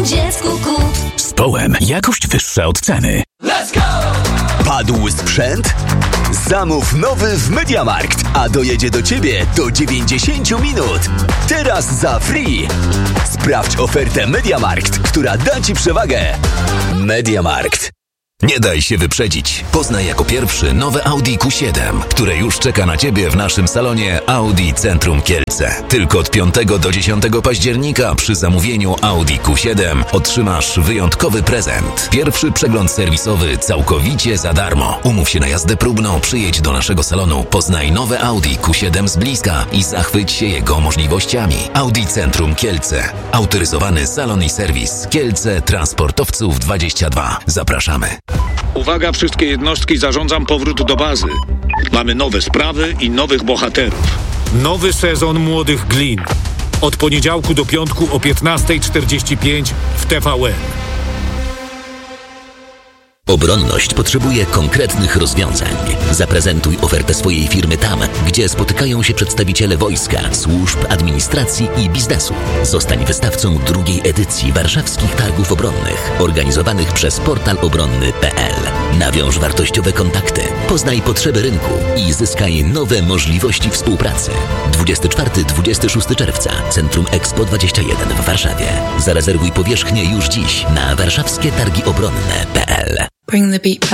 dziecku kup. Z Połem jakość wyższa od ceny. Let's go! Padł sprzęt? Zamów nowy w MediaMarkt, a dojedzie do Ciebie do 90 minut. Teraz za free. Sprawdź ofertę MediaMarkt, która da Ci przewagę. MediaMarkt. Nie daj się wyprzedzić. Poznaj jako pierwszy nowe Audi Q7, które już czeka na Ciebie w naszym salonie Audi Centrum Kielce. Tylko od 5 do 10 października przy zamówieniu Audi Q7 otrzymasz wyjątkowy prezent. Pierwszy przegląd serwisowy całkowicie za darmo. Umów się na jazdę próbną, przyjedź do naszego salonu, poznaj nowe Audi Q7 z bliska i zachwyć się jego możliwościami. Audi Centrum Kielce. Autoryzowany salon i serwis. Kielce Transportowców 22. Zapraszamy. Uwaga, wszystkie jednostki, zarządzam powrót do bazy. Mamy nowe sprawy i nowych bohaterów. Nowy sezon Młodych Glin. Od poniedziałku do piątku o 15:45 w TVN. Obronność potrzebuje konkretnych rozwiązań. Zaprezentuj ofertę swojej firmy tam, gdzie spotykają się przedstawiciele wojska, służb, administracji i biznesu. Zostań wystawcą drugiej edycji Warszawskich Targów Obronnych, organizowanych przez portal obronny.pl. Nawiąż wartościowe kontakty, poznaj potrzeby rynku i zyskaj nowe możliwości współpracy. 24-26 czerwca, Centrum Expo 21 w Warszawie. Zarezerwuj powierzchnię już dziś na warszawskietargiobronne.pl. Bring the beat back.